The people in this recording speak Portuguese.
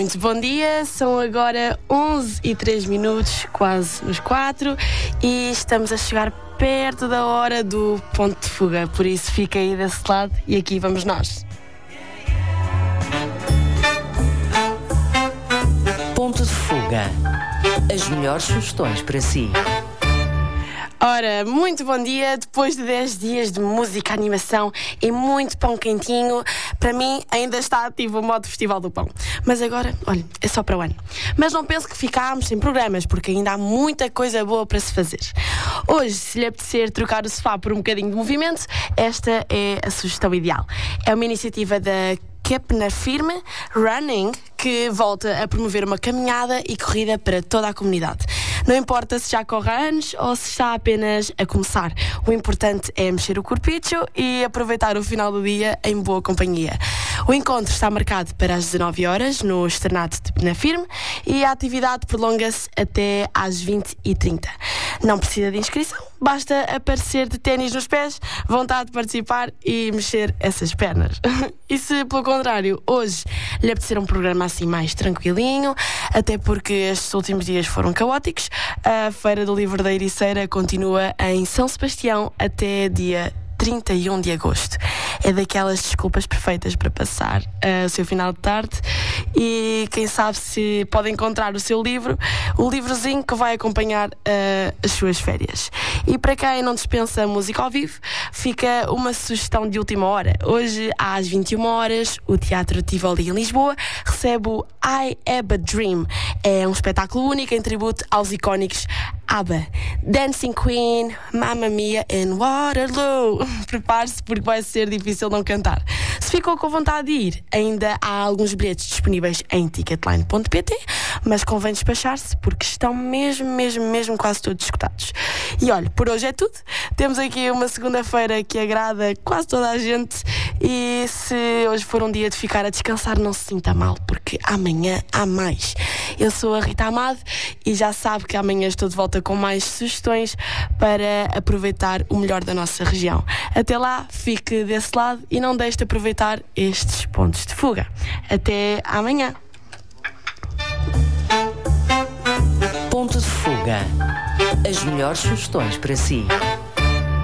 Muito bom dia, são agora 11h03, quase nos 4, e estamos a chegar perto da hora do ponto de fuga, por isso fica aí desse lado e aqui vamos nós. Ponto de fuga. As melhores sugestões para si. Ora, muito bom dia. Depois de 10 dias de música, animação e muito pão quentinho, para mim ainda está ativo o modo Festival do Pão. Mas agora, olha, é só para o ano. Mas não penso que ficámos sem programas, porque ainda há muita coisa boa para se fazer. Hoje, se lhe apetecer trocar o sofá por um bocadinho de movimento, esta é a sugestão ideal. É uma iniciativa da Keep na Firme Running, que volta a promover uma caminhada e corrida para toda a comunidade. Não importa se já corre há anos ou se está apenas a começar. O importante é mexer o corpicho e aproveitar o final do dia em boa companhia. O encontro está marcado para as 19 horas no Externato de Penafirme e a atividade prolonga-se até às 20h30. Não precisa de inscrição, basta aparecer de ténis nos pés, vontade de participar e mexer essas pernas. E se, pelo contrário, hoje lhe apetecer um programa assim mais tranquilinho, até porque estes últimos dias foram caóticos, a Feira do Livro da Ericeira continua em São Sebastião até dia 31 de agosto. É daquelas desculpas perfeitas para passar o seu final de tarde e quem sabe se pode encontrar o seu livro, o livrozinho que vai acompanhar as suas férias. E para quem não dispensa música ao vivo, fica uma sugestão de última hora. Hoje, às 21 horas, o Teatro Tivoli em Lisboa recebe o I Have a Dream. É um espetáculo único em tributo aos icónicos ABBA, Dancing Queen, Mamma Mia and Waterloo. Prepare-se porque vai ser difícil não cantar. Se ficou com vontade de ir, ainda há alguns bilhetes disponíveis em ticketline.pt, mas convém despachar-se porque estão mesmo quase todos esgotados. E olha, por hoje é tudo. Temos aqui uma segunda-feira que agrada quase toda a gente e se hoje for um dia de ficar a descansar, não se sinta mal, porque amanhã há mais. Eu sou a Rita Amado e já sabe que amanhã estou de volta com mais sugestões para aproveitar o melhor da nossa região. Até lá, fique desse lado e não deixe de aproveitar estes pontos de fuga. Até amanhã. Ponto de fuga. As melhores sugestões para si.